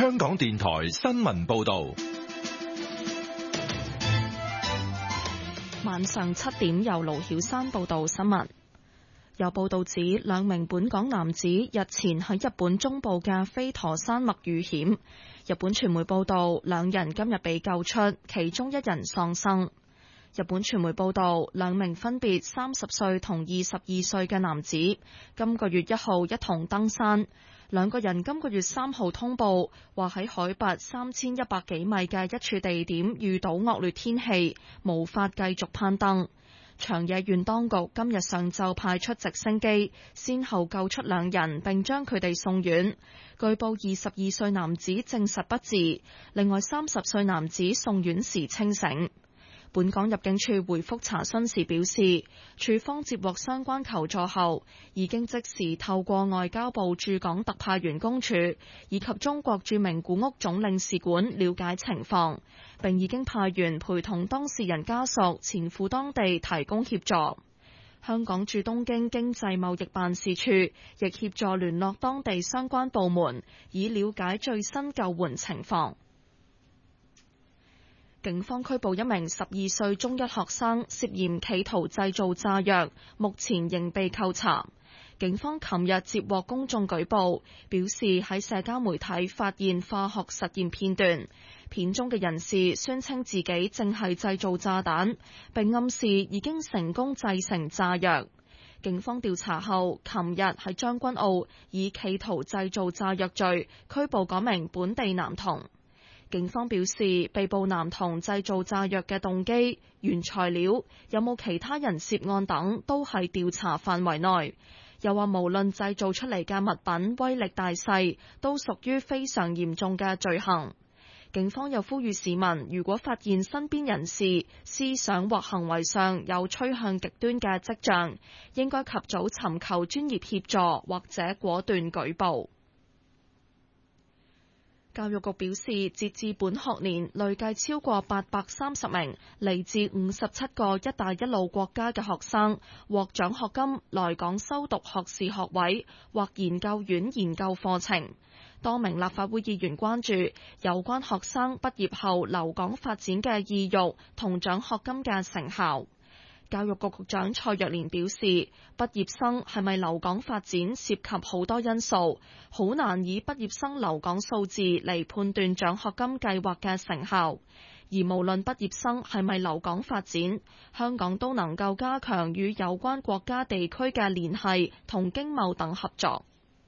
香港電台新聞報道。 晚上7點由盧曉山報道新聞。有報道指兩名本港男子日前喺日本中部嘅飛陀山脈遇險，日本傳媒報道兩人今日被救出，其中一人喪生。日本傳媒報道，兩名分別30歲同22歲嘅男子，今個月1號一同登山。兩個人今個月3號通報，話喺海拔3100幾米嘅一處地點遇到惡劣天氣，無法繼續攀登。長野縣當局今日上晝派出直升機，先後救出兩人，並將佢哋送院。據報22歲男子證實不治，另外30歲男子送院時清醒。本港入境處回覆查詢時表示，處方接獲相關求助後，已經即時透過外交部駐港特派員公署以及中國駐名古屋總領事館了解情況，並已經派員陪同當事人家屬前赴當地提供協助。香港駐東京經濟貿易辦事處亦協助聯絡當地相關部門，以了解最新救援情況。警方拘捕一名12歲中一學生，涉嫌企圖製造炸藥，目前仍被扣查。警方琴日接獲公眾舉報，表示喺社交媒體發現化學實驗片段，片中嘅人士宣稱自己正係製造炸彈，並暗示已經成功製成炸藥。警方調查後，琴日喺將軍澳以企圖製造炸藥罪拘捕嗰名本地男童。警方表示，被捕男童製造炸藥嘅動機、原材料、有冇其他人涉案等，都係調查範圍內。又話無論製造出嚟嘅物品威力大細，都屬於非常嚴重嘅罪行。警方又呼籲市民，如果發現身邊人士思想或行為上有趨向極端嘅跡象，應該及早尋求專業協助或者果斷舉報。教育局表示，截至本學年，累計超過830名嚟自57個一帶一路國家嘅學生獲獎學金來港修讀學士學位或研究院研究課程。多名立法會議員關注有關學生畢業後留港發展嘅意欲同獎學金嘅成效。教育局局長蔡若蓮表示，畢業生係咪留港發展涉及好多因素，好難以畢業生留港數字嚟判斷獎學金計劃嘅成效。而無論畢業生係咪留港發展，香港都能夠加強與有關國家地區嘅聯繫同經貿等合作。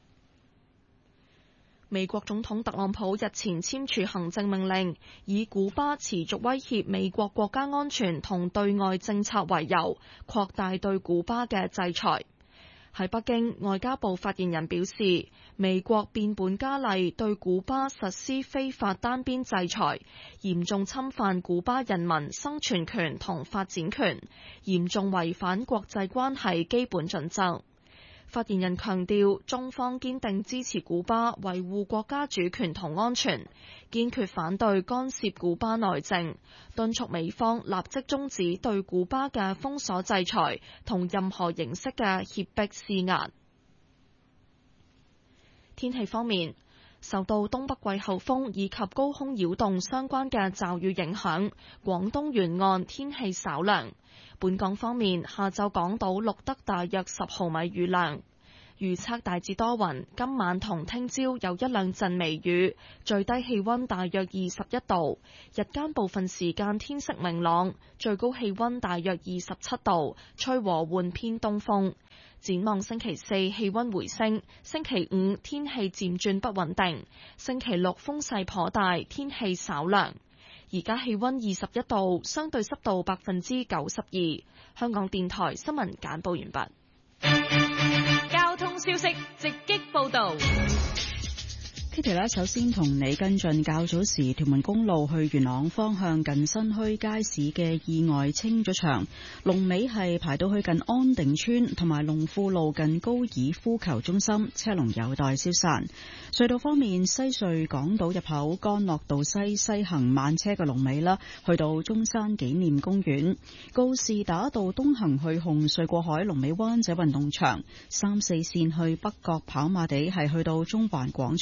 美國總統特朗普日前簽署行政命令，以古巴持續威脅美國國家安全同對外政策為由，擴大對古巴嘅制裁。喺北京，外交部發言人表示，美國變本加厲對古巴實施非法單邊制裁，嚴重侵犯古巴人民生存權同發展權，嚴重違反國際關係基本準則。發言人強調，中方堅定支持古巴維護國家主權同安全，堅決反對干涉古巴內政，敦促美方立即終止對古巴嘅封鎖制裁同任何形式嘅脅迫施壓。天氣方面，受到東北季候風以及高空擾動相關嘅驟雨影響，廣東沿岸天氣稍涼。本港方面，下晝港島錄得大約10毫米雨量，預測大致多雲，今晚同聽朝有一兩陣微雨，最低氣溫大約21度，日間部分時間天色明朗，最高氣溫大約27度，吹和緩偏東風。展望星期四氣溫回升，星期五天氣漸轉不穩定，星期六風勢頗大，天氣稍涼。而家氣溫21度，相對濕度92%。香港電台新聞簡報完畢。 交通消息直擊報道。 Kitty 咧，首先同你跟進較早時屯門公路去元朗方向近新墟街市嘅意外清咗場，龍尾係排到去近安定村同埋龍富路近高爾夫球中心，車龍有待消散。隧道方面，西隧港島入口干諾道西西行慢車嘅龍尾啦，去到中山紀念公園；告士打道東行去紅隧過海龍尾灣仔運動場，3、4線去北角跑馬地係去到中環廣場。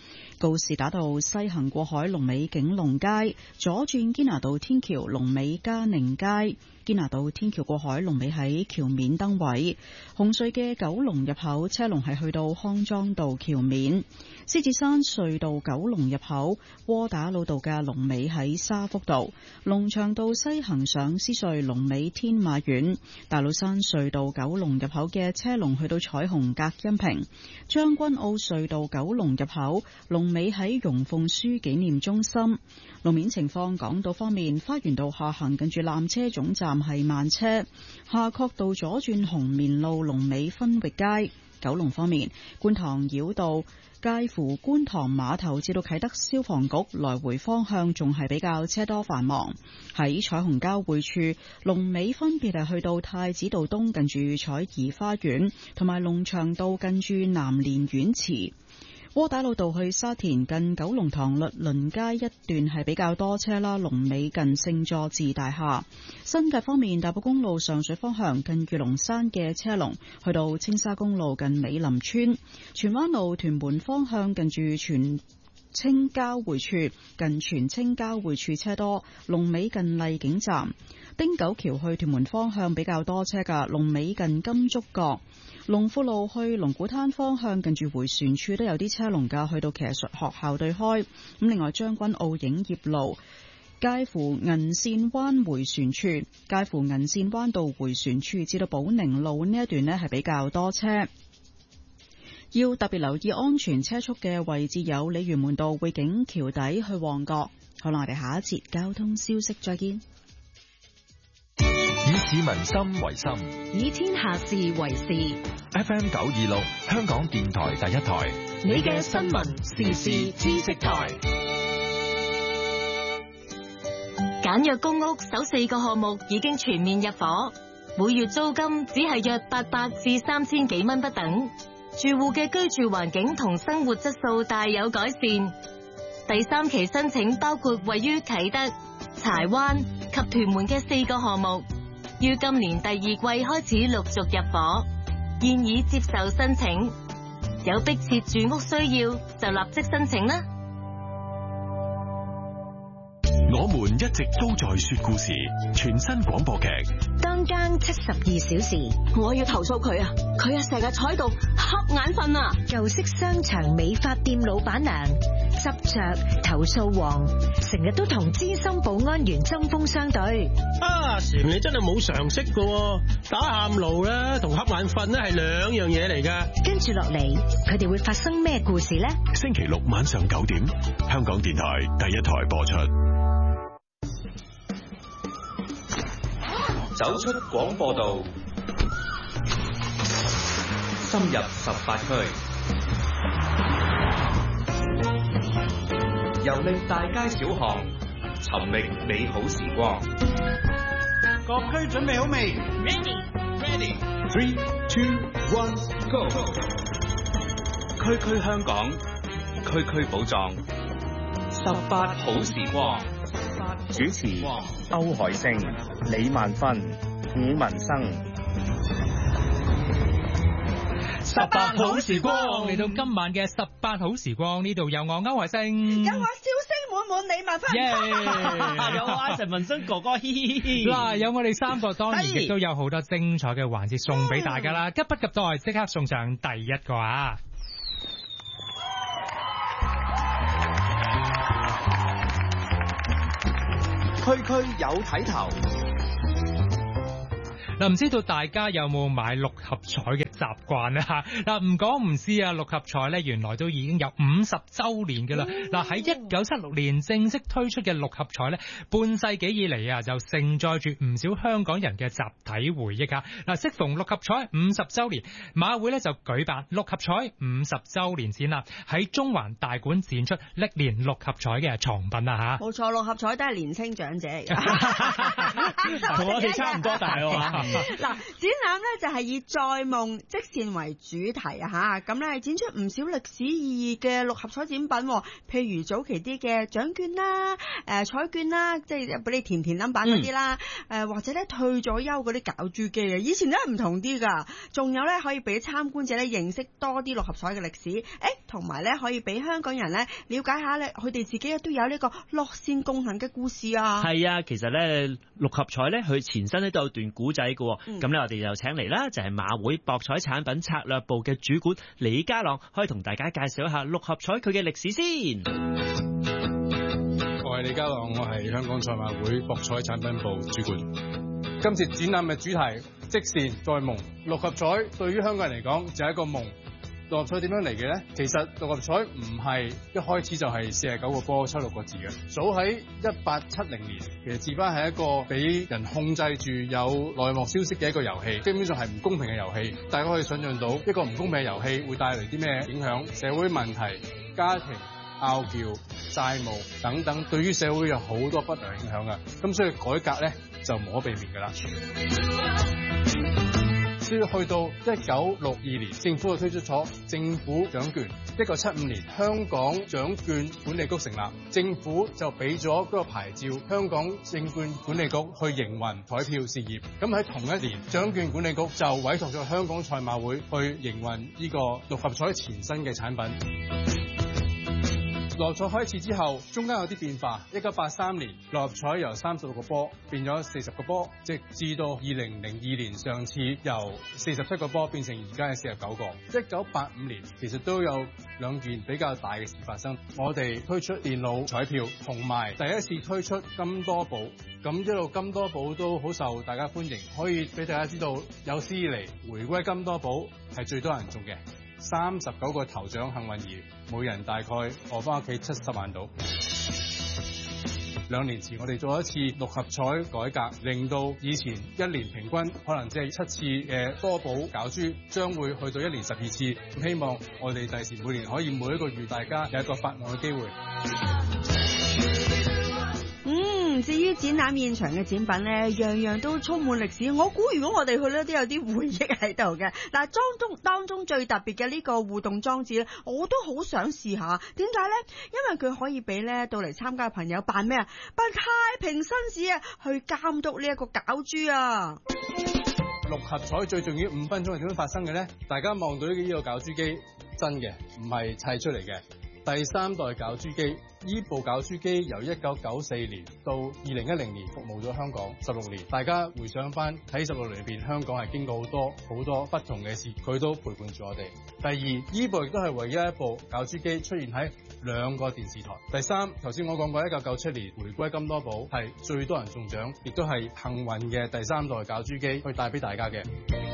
告士打道西行過海龍尾景隆街，左轉堅拿道天橋龍尾嘉寧街。堅拿道天橋過海龍尾喺橋面燈位，紅隧嘅九龍入口車龍係去到康莊道橋面，獅子山隧道九龍入口窩打老道嘅龍尾喺沙福道，龍翔道西行上獅隧龍尾天馬苑，大老山隧道九龍入口嘅車龍去到彩虹隔音屏，將軍澳隧道九龍入口龍尾喺容鳳書紀念中心。路面情況，港島方面，花園道下行近住纜車總站係慢車，夏慤道左轉紅棉路龍尾分域街。九龍方面，觀塘繞道介乎觀塘碼頭至到啟德消防局來回方向仲係比較車多繁忙。喺彩虹交匯處，龍尾分別係去到太子道東近住彩怡花園，同埋龍翔道近住南蓮苑池。窩打老道去沙田近九龍塘律倫街一段係比較多車啦，龍尾近聖佐治大廈。新界方面，大埔公路上水方向近御龍山嘅車龍去到青沙公路近美林村，荃灣路屯門方向近住荃青交匯處近荃青交匯處車多，龍尾近麗景站。汀九橋去屯門方向比較多車㗎，龍尾近金竹角。龍富路去龍鼓灘方向近住迴旋處都有啲車龍㗎，去到騎術學校對開。咁另外將軍澳影業路介乎銀線灣迴旋處，介乎銀線灣道迴旋處至到寶寧路呢一段呢係比較多車。要特別留意安全車速嘅位置有鯉魚門道匯景橋底去旺角。好啦，我哋下一節交通消息再見。 以市民心為心， 以天下事為事。 FM 926香港電台第一台， 你嘅新聞時事知識台。簡約公屋首4個項目已經全面入伙，每月租金只係約800至3000幾蚊不等，住戶嘅居住環境同生活質素大有改善。第3期申請包括位於啟德、柴灣及屯門嘅4個項目，於今年第2季開始陸續入伙，現已接受申請。有迫切住屋需要就立即申請啦。 我們一直都在說故事，全新廣播劇當更72小時。 我要投訴佢啊！佢成日坐喺度瞌眼瞓啊！ 舊式商場美髮店老闆娘執着投訴王，成日都同資深保安員針鋒相對。 啊，禪你真係冇常識噶，打喊路啦同瞌眼瞓咧係兩樣嘢嚟噶。 跟住落嚟，佢哋會發生咩故事呢？ 星期六晚上9點，香港電台第一台播出。 走出廣播道，深入18區，遊歷大街小巷，尋覓美好時光。 各區準備好未 ？Ready。3、2、1 ，Go！ 區區香港，區區寶藏，18好時光。 主持歐海星、李萬芬、伍文生。 18好時光嚟到今晚嘅18好時光，呢度有我歐海星， 有我笑聲滿滿李萬芬， 有我阿陳文生哥哥，嘻嘻嘻。 嗱，有我哋3個，當然亦都有好多精彩嘅環節送俾大家啦，急不及待即刻送上第一個啊！ 區區有睇頭。 嗱，唔知道大家有冇買六合彩嘅習慣咧嚇？嗱，唔講唔知啊，六合彩咧原來都已經有50週年㗎啦。嗱，喺1976年正式推出嘅六合彩咧，半世紀以嚟啊，就承載住唔少香港人嘅集體回憶啊！嗱，適逢六合彩50週年，馬會咧就舉辦六合彩50週年展啦，喺中環大館展出歷年六合彩嘅藏品啊嚇！ 冇錯，六合彩都係年青長者嚟㗎， 同我哋差唔多大喎。 嗱，展覽咧就係以在夢織線為主題啊，咁咧展出唔少歷史意義嘅六合彩展品，譬如早期啲嘅獎券啦、彩券啦，即係俾你填 number 嗰啲啦，或者咧退咗休嗰啲攪珠機啊，以前都係唔同啲噶，仲有咧可以俾參觀者咧認識多啲六合彩嘅歷史，同埋咧可以俾香港人咧了解下咧佢哋自己都有呢個樂善共行嘅故事啊。 係啊，其實咧六合彩咧佢前身咧都有段古仔嘅，咁咧我哋就請嚟啦，就係馬會博彩產品策略部嘅主管李家朗，可以同大家介紹一下六合彩佢嘅歷史先。 我係李家朗，我係香港賽馬會博彩產品部主管。今次展覽嘅主題織線在夢，六合彩對於香港人嚟講就係一個夢。六合彩點樣嚟嘅呢？其實六合彩唔係一開始就係49個波抽6個字嘅。早喺1870年，其實至翻係一個俾人控制住有內幕消息嘅一個遊戲，基本上係唔公平嘅遊戲。大家可以想象到一個唔公平嘅遊戲會帶嚟啲咩影響？社會問題、家庭拗撬、債務等等，對於社會有好多不良影響㗎。咁所以改革呢就無可避免㗎啦。所以去到1962年，政府就推出咗政府獎券。1975年，香港獎券管理局成立，政府就俾咗嗰個牌照香港證券管理局去營運彩票事業。咁喺同一年，獎券管理局就委託咗香港賽馬會去營運呢個六合彩前身嘅產品。六合彩開始之後，中間有啲變化。1983年，六合彩由36個波變咗40個波，直至到2002年上次由47個波變成而家嘅49個。1985年其實都有兩件比較大嘅事發生。我哋推出電腦彩票，同埋第一次推出金多寶。咁一路金多寶都好受大家歡迎，可以俾大家知道有史以嚟回歸金多寶係最多人中嘅。39個頭獎幸運兒，每人大概攞翻屋企70萬到。2年前我哋做一次六合彩改革，令到以前一年平均可能只係7次嘅多寶攪珠，將會去到1年12次。希望我哋第時每年可以每一個月大家有一個發夢嘅機會。 至於展覽現場嘅展品咧，樣樣都充滿歷史。我估如果我哋去咧，都有啲回憶喺度嘅。嗱，當中最特別嘅呢個互動裝置咧，我都好想試下。點解咧？因為佢可以俾咧到嚟參加嘅朋友扮咩啊？扮太平紳士啊，去監督呢一個攪珠啊！ 六合彩最重要5分鐘係點樣發生嘅咧？大家望到呢個攪珠機真嘅，唔係砌出嚟嘅。第3代攪珠機，呢部攪珠機由1994年到2010年服務咗香港16年。大家回想翻喺16年裏邊，香港係經過好多不同嘅事，佢都陪伴住我哋。第二，呢部亦都係唯一一部攪珠機出現喺2個電視台。第三，頭先我講過1997年回歸金多寶係最多人中獎，亦都係幸運嘅第3代攪珠機去帶俾大家嘅。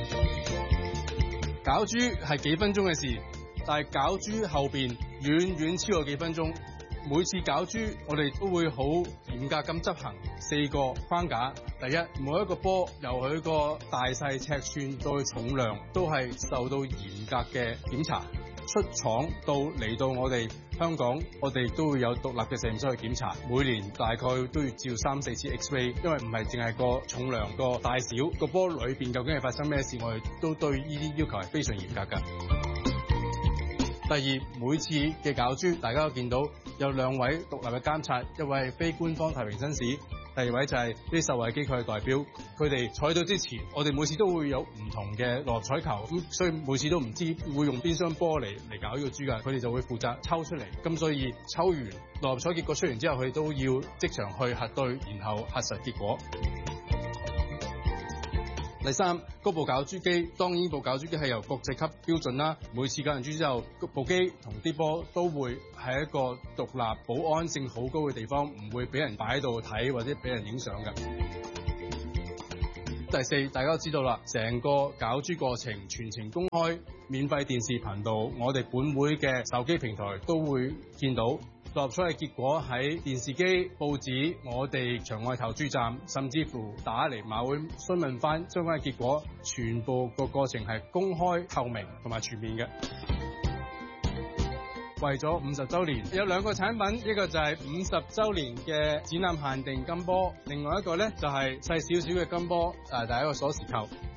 攪珠係幾分鐘嘅事，但係攪珠後邊遠超過幾分鐘。每次攪珠我哋都會好嚴格咁執行4個框架。第一，每一個波由佢個大細尺寸到重量都係受到嚴格嘅檢查。出廠到嚟到我哋香港，我哋都會有獨立嘅實驗室去檢查。每年大概都要照3-4次 X-ray， 因為唔係淨係個重量、個大小、個波裏邊究竟係發生咩事，我哋都對呢啲要求係非常嚴格㗎。第二，每次嘅攪珠，大家都見到有2位獨立嘅監察，一位係非官方太平紳士，第2位就係啲受惠機構嘅代表。佢哋彩到之前，我哋每次都會有唔同嘅六合彩球，咁所以每次都唔知會用邊箱波嚟搞呢個珠㗎。佢哋就會負責抽出嚟，咁所以抽完六合彩結果出完之後，佢哋都要即場去核對，然後核實結果。第三，嗰部攪珠機，當然部攪珠機係由國際級標準啦。每次攪完珠之後，部機同啲波都會喺一個獨立、保安性好高嘅地方，唔會俾人擺喺度睇或者俾人影相嘅。第四，大家都知道啦，成個攪珠過程全程公開，免費電視頻道，我哋本會嘅手機平台都會見到。六合彩嘅結果喺電視機、報紙、我哋場外投注站，甚至乎打嚟馬會詢問翻相關嘅結果，全部個過程係公開、透明同埋全面嘅。為咗50週年，有2個產品，一個就係50週年嘅展覽限定金波，另外一個咧就係細少少嘅金波，但係一個鎖匙扣。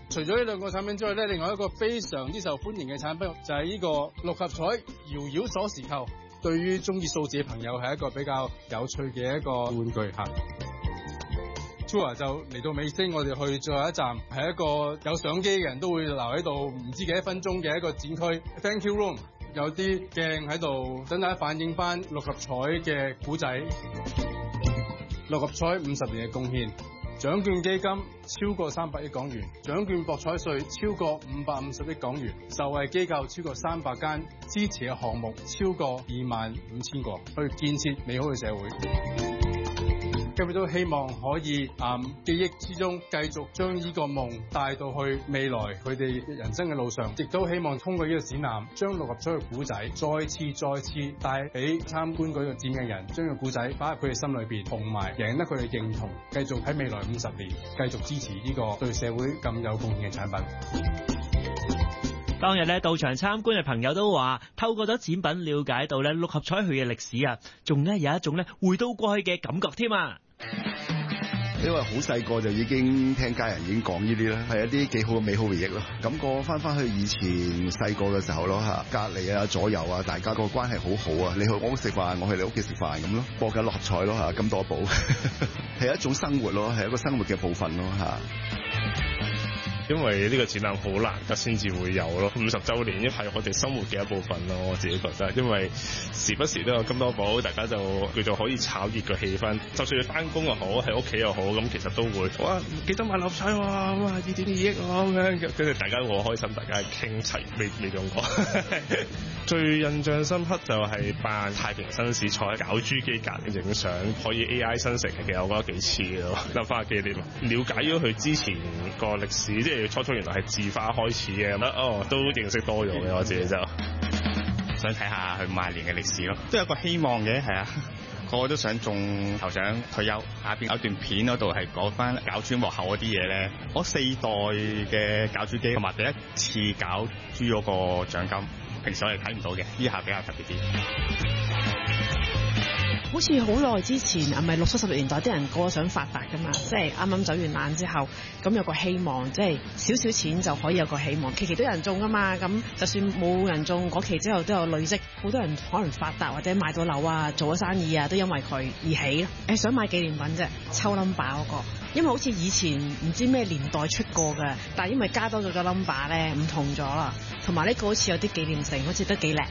除咗呢兩個產品之外咧，另外一個非常之受歡迎嘅產品就係呢個六合彩搖搖鎖匙扣。對於中意數字嘅朋友係一個比較有趣嘅一個玩具嚇。Tour 就嚟到尾聲，我哋去最後一站係一個有相機嘅人都會留喺度唔知幾多分鐘嘅一個展區 Thank you room， 有啲鏡喺度等大家反映翻六合彩嘅古仔。六合彩50年嘅貢獻，獎券基金超過300億港元，獎券博彩稅超過550億港元，受惠機構超過300間，支持嘅項目超過25000個，去建設美好嘅社會。今日都希望可以記憶之中繼續將呢個夢帶到去未來佢哋人生嘅路上，亦都希望通過呢個展覽將六合彩嘅古仔再次帶俾參觀嗰個展嘅人，將個古仔擺入佢哋心裏邊，同埋贏得佢哋認同，繼續喺未來50年繼續支持呢個對社會咁有貢獻嘅產品。 當日咧到場參觀嘅朋友都話，透過咗展品了解到咧六合彩佢嘅歷史啊，仲咧有一種咧回到過去嘅感覺添啊！ 因為好細個就已經聽家人已經講呢啲啦，係一啲幾好嘅美好回憶咯。感覺翻去以前細個嘅時候咯嚇，隔離啊左右啊，大家個關係好好啊。你去我屋食飯，我去你屋企食飯咁咯，播緊六合彩咯嚇，咁多寶係一種生活咯，係一個生活嘅部分咯嚇。 因為呢個展覽好難得先至會有咯，50週年亦係我哋生活嘅一部分咯，我自己覺得。因為時不時都有咁多寶，大家就叫做可以炒熱個氣氛。就算你翻工又好，喺屋企又好，咁其實都會哇記得買六合彩喎，哇2.2億喎咁樣，跟住大家好開心，大家傾齊未用過。最印象深刻就係扮太平紳士坐喺攪珠機隔籬影相，可以 AI 生成嘅，其實我覺得幾似咯。諗翻紀念，了解咗佢之前個歷史，即係初初原來係字花開始嘅，咁都認識多咗嘅，我自己就想睇下佢50年嘅歷史咯，都有個希望嘅，係啊，個個都想中頭獎退休。下邊有段片嗰度係講翻攪珠幕後嗰啲嘢咧，我4代嘅攪珠機同埋第一次攪珠嗰個獎金，平時我哋睇唔到嘅，呢下比較特別啲。 好似好耐之前，係咪60、70年代啲人個個想發達㗎嘛？即係啱啱走完難之後，咁有個希望，即係少少錢就可以有個希望。期期都有人中㗎嘛，咁就算冇人中嗰期之後都有累積，好多人可能發達或者買到樓啊，做咗生意啊，都因為佢而起。想買紀念品啫，抽 number 嗰個，因為好似以前唔知咩年代出過㗎，但係因為加多咗個 number 咧，唔同咗啦，同埋呢個好似有啲紀念性，好似都幾靚。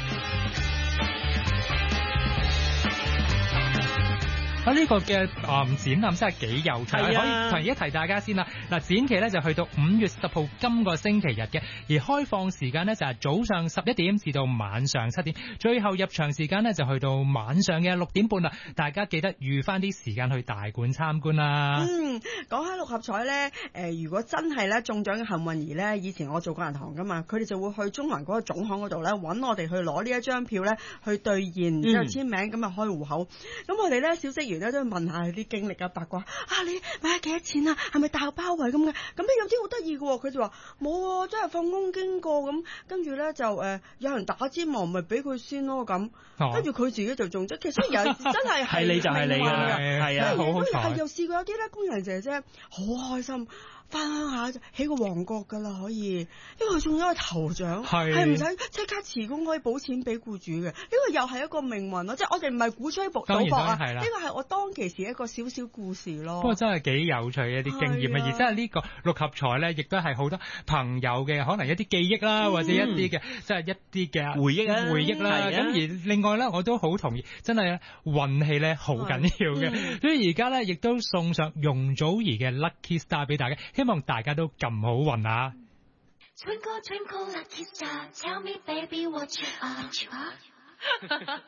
呢個嘅展覽真係幾有趣，可以提一提大家先啦。嗱，展期咧就去到5月10號今個星期日嘅，而開放時間呢就係早上11點至到晚上7點，最後入場時間呢就去到晚上嘅6點半啦。大家記得預翻啲時間去大館參觀啦。 講起六合彩咧，如果真係咧中獎嘅幸運兒咧，以前我做過銀行噶嘛，佢哋就會去中環嗰個總行嗰度咧揾我哋去攞呢一張票咧去兌現，之後簽名咁啊開戶口。咁我哋咧小職員咧都問下佢啲經歷啊八卦啊，你買咗幾多錢啊？係咪大包圍咁嘅？咁咧有啲好得意嘅喎，佢就話冇，真係放工經過咁，跟住咧就有人打尖望，咪俾佢先咯咁，跟住佢自己就中咗。其實有真係係你就係你㗎，係啊，好好彩。 又試過有啲咧工人姐姐好開心。翻鄉下起個旺角㗎啦，可以，因為佢中咗個頭獎，係唔使即刻辭工可以補錢俾僱主嘅，呢個又係一個命運咯，即係我哋唔係鼓吹賭博啊，呢個係我當其時一個少少故事咯。 不過真係幾有趣嘅一啲經驗啊，而真係呢個六合彩咧，亦都係好多朋友嘅可能一啲記憶啦，或者一啲嘅即係一啲嘅回憶啦。咁而另外咧，我都好同意，真係運氣咧好緊要嘅，所以而家咧亦都送上容祖兒嘅 Lucky Star 俾大家。希望大家都咁好運啊 ！Twinkle twinkle lucky star, tell me baby what you are.